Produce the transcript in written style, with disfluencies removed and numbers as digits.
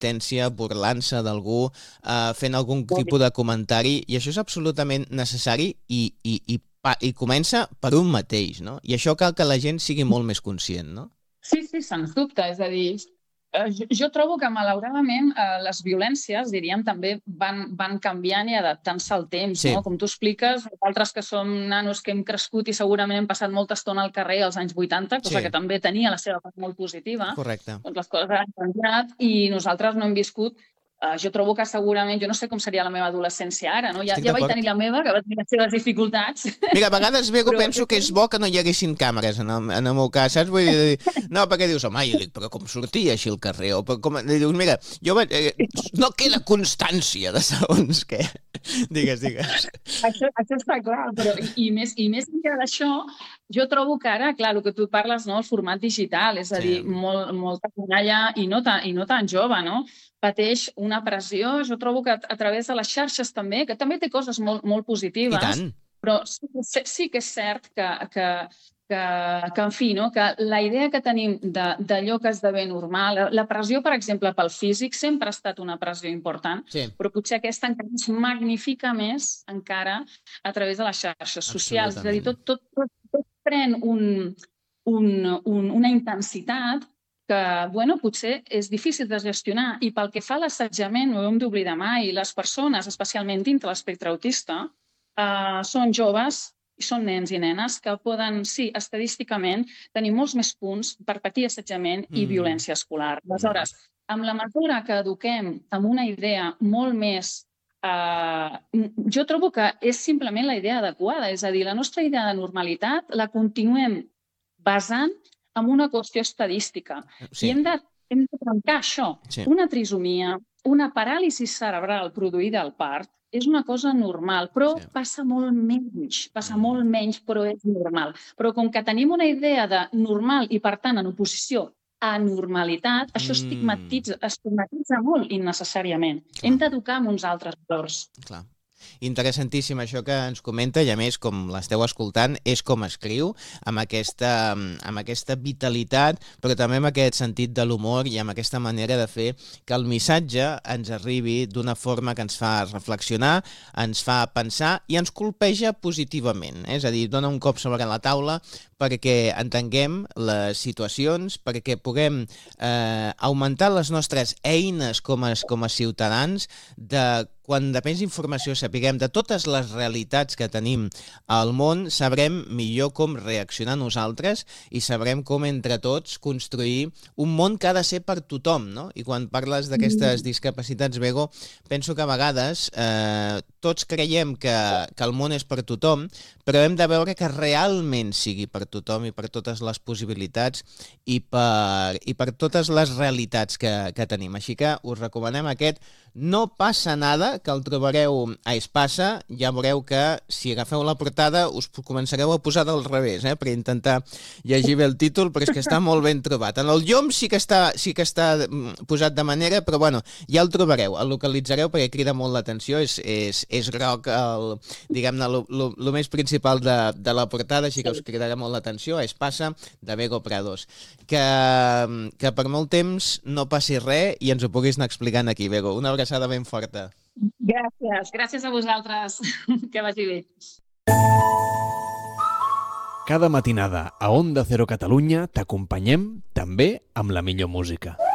advertència, burlant-se d'algú, fent algun tipus de comentari, i això és absolutament necessari i comença per un mateix, no? I això cal que la gent sigui molt més conscient, no? Sí, sens dubte. És a dir, jo trobo que, malauradament, les violències, diríem, també van canviant i adaptant-se al temps, Sí. no? Com tu expliques, nosaltres que som nanos que hem crescut i segurament hem passat molta estona al carrer als anys 80, cosa Sí. que també tenia la seva part molt positiva, Correcte. doncs les coses han canviat i nosaltres no hem viscut. Jo trobo que segurament, jo no sé com seria la meva adolescència ara, no? Ja vaig tenir la meva, que va tenir les seves dificultats. Mira, a vegades, Bego, penso que és bo que no hi haguessin càmeres en el meu cas, saps? Vull dir, no, perquè dius, home, jo dic, però com sortia així al carrer? O com, dius, mira, jo no queda constància de segons què. Digues. Això està clar, però i més enllà d'això, jo trobo que ara, clar, el que tu parles, no, el format digital, és a dir, molta canalla, i no tan jove, no? Pateix una pressió, jo trobo que a través de les xarxes també, que també té coses molt positives. I tant. Però sí que és cert que en fi, no? Que la idea que tenim d'allò que esdevé normal, la pressió, per exemple, pel físic, sempre ha estat una pressió important, però potser aquesta encara es magnifica més encara a través de les xarxes socials. És a dir, tot pren una intensitat que, bueno, potser és difícil de gestionar. I pel que fa a l'assetjament, no ho hem d'oblidar mai, les persones, especialment dintre l'espectre autista, són joves i són nens i nenes que poden, sí, estadísticament, tenir molts més punts per patir assetjament i violència escolar. Aleshores, amb la mesura que eduquem amb una idea molt més... jo trobo que és simplement la idea adequada, és a dir, la nostra idea de normalitat la continuem basant en una qüestió estadística. I hem de trencar això. Una trisomia, una paràlisi cerebral produïda al part, és una cosa normal, però passa molt menys, però és normal. Però com que tenim una idea de normal i, per tant, en oposició a normalitat, això estigmatitza molt innecessàriament. Hem d'educar amb uns altres valors. Clar. Interessantíssim això que ens comenta, i a més, com l'esteu escoltant, és com escriu, amb aquesta vitalitat, però també amb aquest sentit de l'humor i amb aquesta manera de fer que el missatge ens arribi d'una forma que ens fa reflexionar, ens fa pensar i ens colpeja positivament. És a dir, dona un cop sobre la taula perquè entenguem les situacions, perquè puguem augmentar les nostres eines com a ciutadans, de quan de més informació sapiguem de totes les realitats que tenim al món, sabrem millor com reaccionar nosaltres i sabrem com entre tots construir un món que ha de ser per tothom, no? I quan parles d'aquestes discapacitats, Bego, penso que a vegades tots creiem que el món és per tothom, però hem de veure que realment sigui per tothom i per totes les possibilitats i per totes les realitats que tenim. Així que us recomanem aquest No passa nada, que el trobareu a Espasa. Ja veureu que si agafeu la portada us començareu a posar del revés, per intentar llegir bé el títol, però és que està molt ben trobat. En el llom sí que està posat de manera, però bueno, ja el trobareu, el localitzareu perquè crida molt l'atenció, és groc, diguem-ne, el més principal de la portada, així que us cridarà molt l'atenció, Espasa, de Bego Prados. Que per molt temps no passi res i ens ho puguis anar explicant aquí, Bego. Una abraçada ben forta. Gràcies a vosaltres. Que vagi bé. Cada matinada a Onda Cero Catalunya t'acompanyem també amb la millor música.